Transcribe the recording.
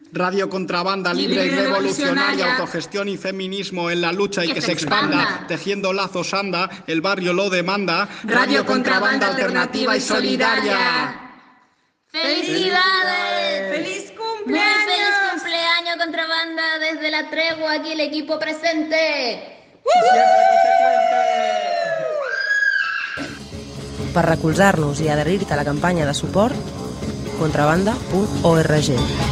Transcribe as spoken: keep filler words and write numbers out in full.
Radio Contrabanda, libre y revolucionaria, autogestión y feminismo en la lucha y que se expanda, tejiendo lazos anda, el barrio lo demanda. Radio Contrabanda, alternativa y solidaria. ¡Felicidades! ¡Feliz cumpleaños! Muy feliz cumpleaños, Contrabanda, desde la tregua, aquí el equipo presente. Per recolzar-nos i adherir-te a la campanya de suport, contrabanda punt org.